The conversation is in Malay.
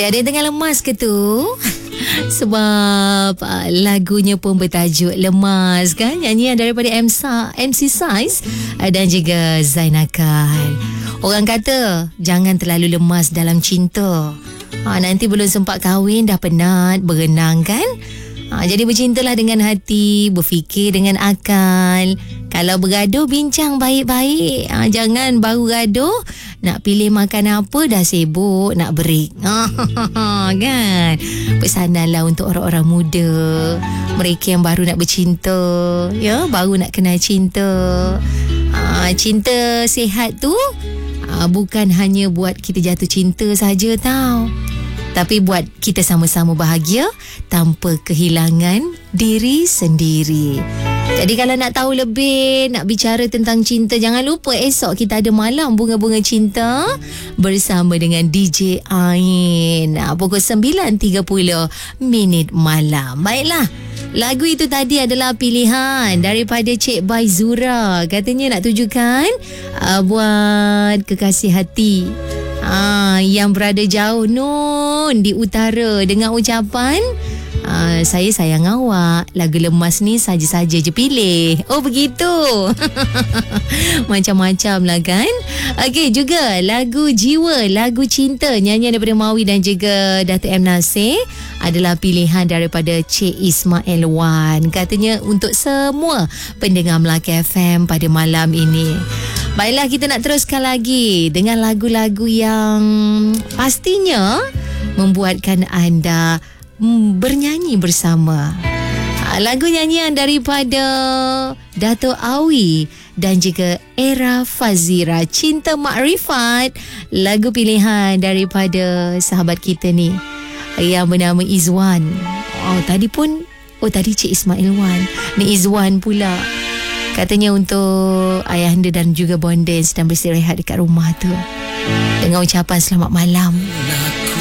Ada yang tengah lemas ke tu? Sebab lagunya pun bertajuk Lemas kan? Nyanyian daripada MC Size dan juga Zainakal. Orang kata jangan terlalu lemas dalam cinta. Nanti belum sempat kahwin dah penat berenang kan? Jadi bercintalah dengan hati, berfikir dengan akal. Kalau bergaduh, bincang baik-baik. Jangan baru gaduh, nak pilih makan apa dah sibuk nak break. Kan? Pesananlah untuk orang-orang muda, mereka yang baru nak bercinta, ya, baru nak kenal cinta. Cinta sihat tu bukan hanya buat kita jatuh cinta saja tau, tapi buat kita sama-sama bahagia tanpa kehilangan diri sendiri. Jadi kalau nak tahu lebih, nak bicara tentang cinta, jangan lupa esok kita ada Malam Bunga-Bunga Cinta bersama dengan DJ Ain. Pukul 9.30 malam. Baiklah, lagu itu tadi adalah pilihan daripada Cik Bai Zura. Katanya nak tujukan buat kekasih hati yang berada jauh nun di utara dengan ucapan saya sayang awak, lagu lemas ni saja-saja je pilih. Oh begitu. Macam-macam lah kan. Okey, juga lagu Jiwa, lagu cinta, nyanyian daripada Mawi dan juga Datuk M. Nasir adalah pilihan daripada Cik Ismail Wan. Katanya untuk semua pendengar Melaka FM pada malam ini. Baiklah, kita nak teruskan lagi dengan lagu-lagu yang pastinya membuatkan anda bernyanyi bersama. Lagu nyanyian daripada Dato' Awi dan juga Era Fazira, Cinta Makrifat. Lagu pilihan daripada sahabat kita ni yang bernama Izwan. Tadi Cik Ismail Wan, ni Izwan pula. Katanya untuk ayahanda dan juga bonda yang sedang beristirahat dekat rumah tu, dengan ucapan selamat malam.